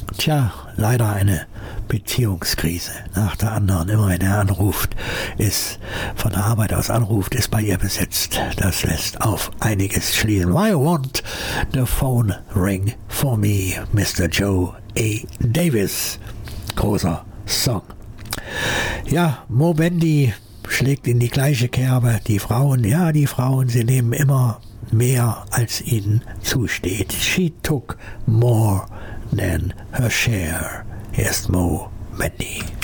Tja, leider eine Beziehungskrise nach der anderen. Immer wenn er anruft, von der Arbeit aus anruft, ist bei ihr besetzt. Das lässt auf einiges schließen. Why won't the phone ring for me, Mr. Joe A. Davis? Großer Song. Ja, Moe Bandy schlägt in die gleiche Kerbe. Die Frauen, sie nehmen immer mehr, als ihnen zusteht. She took more than her share. Here's Moe Bandy.